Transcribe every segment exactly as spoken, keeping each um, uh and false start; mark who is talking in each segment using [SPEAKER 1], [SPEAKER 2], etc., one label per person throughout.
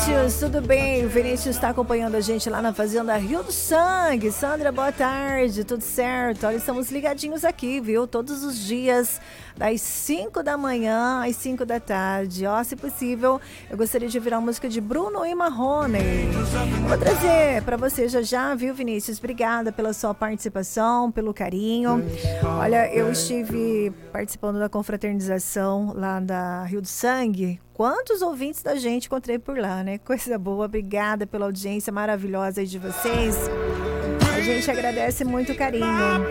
[SPEAKER 1] Vinícius, tudo bem? O Vinícius está acompanhando a gente lá na Fazenda Rio do Sangue. Sandra, boa tarde, tudo certo? Olha, estamos ligadinhos aqui, viu? Todos os dias, das cinco da manhã às cinco da tarde. Ó, se possível, eu gostaria de virar uma música de Bruno e Marrone. Vou trazer para você já já, viu, Vinícius? Obrigada pela sua participação, pelo carinho. Olha, eu estive participando da confraternização lá da Rio do Sangue. Quantos ouvintes da gente encontrei por lá, né? Coisa boa, obrigada pela audiência maravilhosa aí de vocês. A gente agradece muito o carinho.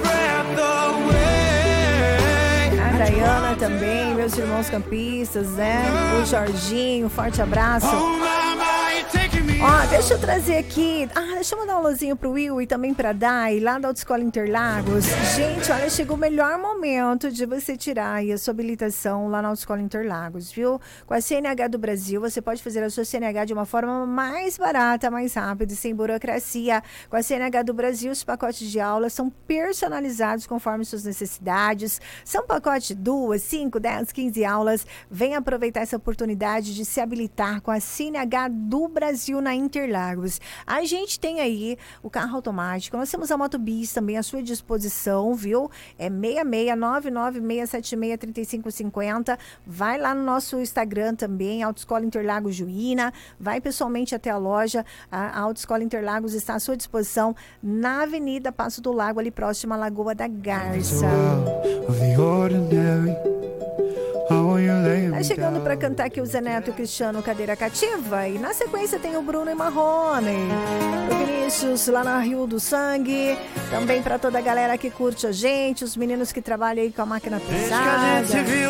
[SPEAKER 1] A Dayana também, meus irmãos campistas, né? O Jorginho, forte abraço. Ó, deixa eu trazer aqui. Ah, deixa eu mandar um alôzinho pro Will e também pra Dai, lá da Autoescola Interlagos. Gente, olha, chegou o melhor momento de você tirar aí a sua habilitação lá na Autoescola Interlagos, viu? Com a C N H do Brasil, você pode fazer a sua C N H de uma forma mais barata, mais rápida e sem burocracia. Com a C N H do Brasil, os pacotes de aulas são personalizados conforme suas necessidades. São pacotes de duas, cinco, dez, quinze aulas. Venha aproveitar essa oportunidade de se habilitar com a C N H do Brasil na Interlagos. A gente tem aí o carro automático, nós temos a Motobis também à sua disposição, viu? É seis seis nove nove seis sete seis três cinco cinco zero. Vai lá no nosso Instagram também, Autoescola Interlagos Juína. Vai pessoalmente até a loja. A Autoescola Interlagos está à sua disposição na Avenida Passo do Lago, ali próximo à Lagoa da Garça. Tá chegando para cantar aqui o Zé Neto e o Cristiano, Cadeira Cativa. E na sequência tem o Bruno e Marrone. O Vinícius lá na Rio do Sangue. Também para toda a galera que curte a gente, os meninos que trabalham aí com a máquina pesada.